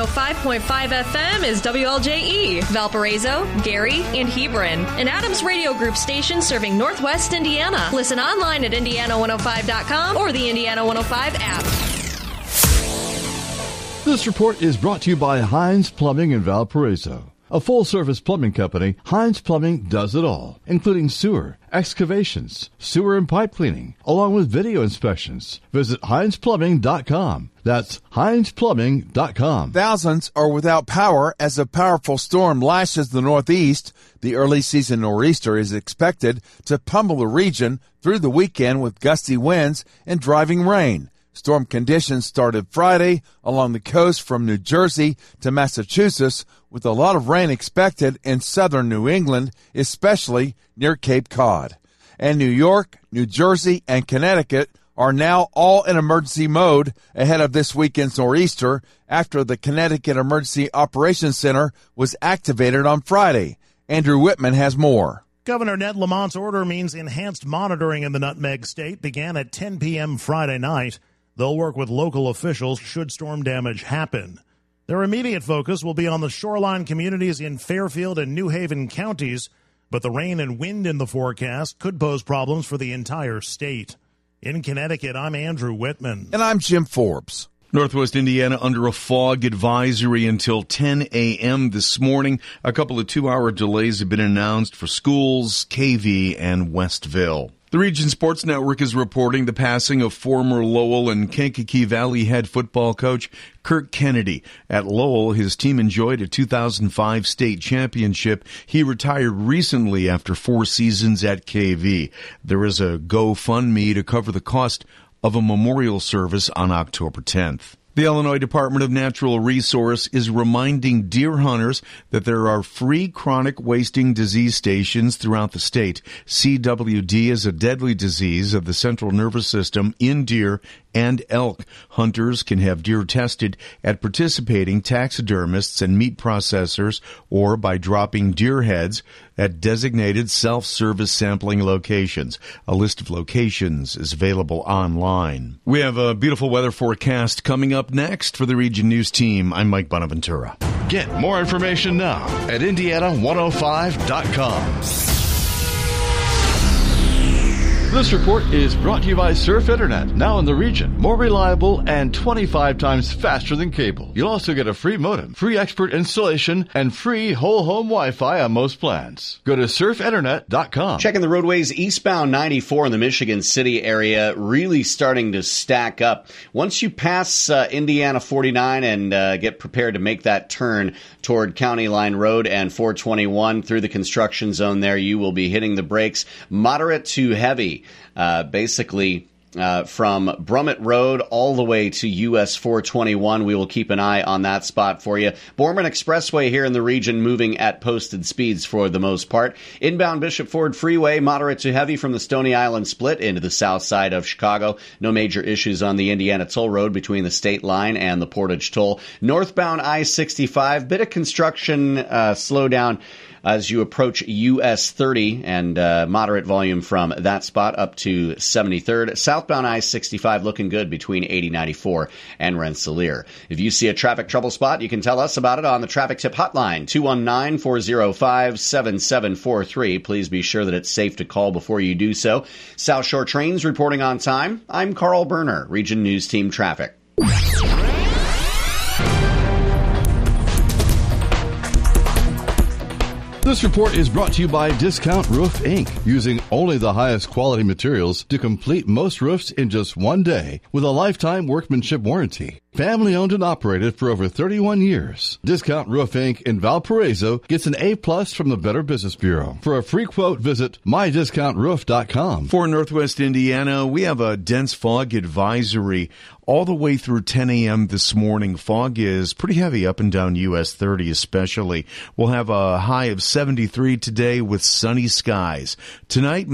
105.5 FM is WLJE, Valparaiso, Gary, and Hebron, an Adams Radio Group station serving Northwest Indiana. Listen online at Indiana105.com or the Indiana 105 app. This report is brought to you by Hines Plumbing in Valparaiso. A full-service plumbing company, Hines Plumbing does it all, including sewer, excavations, sewer and pipe cleaning, along with video inspections. Visit HinesPlumbing.com. That's HinesPlumbing.com. Thousands are without power as a powerful storm lashes the Northeast. The early season nor'easter is expected to pummel the region through the weekend with gusty winds and driving rain. Storm conditions started Friday along the coast from New Jersey to Massachusetts, with a lot of rain expected in southern New England, especially near Cape Cod. And New York, New Jersey, and Connecticut are now all in emergency mode ahead of this weekend's nor'easter after the Connecticut Emergency Operations Center was activated on Friday. Andrew Whitman has more. Governor Ned Lamont's order means enhanced monitoring in the Nutmeg State began at 10 p.m. Friday night. They'll work with local officials should storm damage happen. Their immediate focus will be on the shoreline communities in Fairfield and New Haven counties, but the rain and wind in the forecast could pose problems for the entire state. In Connecticut, I'm Andrew Whitman. And I'm Jim Forbes. Northwest Indiana under a fog advisory until 10 a.m. this morning. A couple of 2-hour delays have been announced for schools, KV, and Westville. The Region Sports Network is reporting the passing of former Lowell and Kankakee Valley head football coach Kirk Kennedy. At Lowell, his team enjoyed a 2005 state championship. He retired recently after 4 seasons at KV. There is a GoFundMe to cover the cost of a memorial service on October 10th. The Illinois Department of Natural Resource is reminding deer hunters that there are free chronic wasting disease stations throughout the state. CWD is a deadly disease of the central nervous system in deer and elk. Hunters can have deer tested at participating taxidermists and meat processors or by dropping deer heads at designated self-service sampling locations. A list of locations is available online. We have a beautiful weather forecast coming up next for the Region News team. I'm Mike Bonaventura. Get more information now at Indiana105.com. This report is brought to you by Surf Internet, now in the region. More reliable and 25 times faster than cable. You'll also get a free modem, free expert installation, and free whole home Wi-Fi on most plans. Go to surfinternet.com. Checking the roadways, eastbound 94 in the Michigan City area, really starting to stack up. Once you pass Indiana 49 and get prepared to make that turn toward County Line Road and 421 through the construction zone there, you will be hitting the brakes. Moderate to heavy. Basically from Brummett Road all the way to US 421. We will keep an eye on that spot for you. Borman Expressway here in the region moving at posted speeds for the most part. Inbound Bishop Ford Freeway, moderate to heavy from the Stony Island split into the south side of Chicago. No major issues on the Indiana Toll Road between the state line and the Portage Toll. Northbound I-65, bit of construction slowdown as you approach US 30 and moderate volume from that spot up to 73rd. Southbound I-65 looking good between 8094 and Rensselaer. If you see a traffic trouble spot, you can tell us about it on the Traffic Tip Hotline, 219-405-7743. Please be sure that it's safe to call before you do so. South Shore Trains reporting on time. I'm Carl Berner, Region News Team Traffic. This report is brought to you by Discount Roof Inc., using only the highest quality materials to complete most roofs in just one day with a lifetime workmanship warranty. Family owned and operated for over 31 years. Discount Roof Inc. in Valparaiso gets an A+ from the Better Business Bureau. For a free quote, visit mydiscountroof.com. For Northwest Indiana, we have a dense fog advisory all the way through 10 a.m. this morning. Fog is pretty heavy up and down US 30 especially. We'll have a high of 73 today with sunny skies. Tonight,